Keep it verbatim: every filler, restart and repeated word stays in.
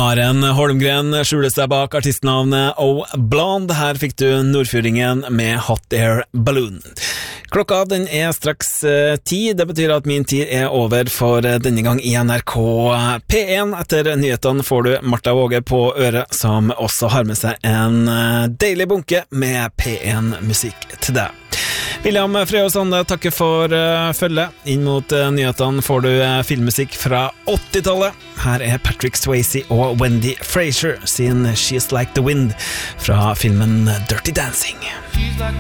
Maren Holmgren skjuler seg bak artistnavnet O Blonde. Her fikk du Nordfjordingen med Hot Air Balloon. Klokka den er straks eh, ti. Det betyr at min tid er over for denne gang i N R K P én. Etter nyhetene får du Martha Våge på øret, som også har med seg en eh, deilig bunke med P én-musikk til deg. William Frøy og Sande takker for uh, følget. Inn mot uh, nyhetene får du uh, filmmusikk fra åttitallet. Her er Patrick Swayze og Wendy Fraser sin She's Like the Wind fra filmen Dirty Dancing. She's like